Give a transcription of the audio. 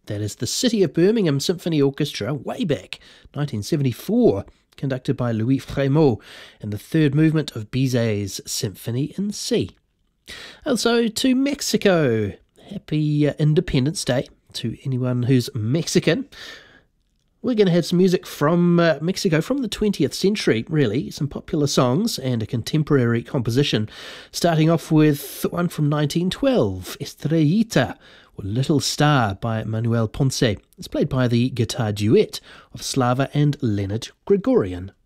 That is the City of Birmingham Symphony Orchestra way back, 1974, conducted by Louis Frémaux, in the third movement of Bizet's Symphony in C. Also to Mexico. Happy Independence Day to anyone who's Mexican. We're going to have some music from Mexico from the 20th century, really. Some popular songs and a contemporary composition. Starting off with one from 1912, Estrellita, or Little Star by Manuel Ponce. It's played by the guitar duet of Slava and Leonard Gregorian.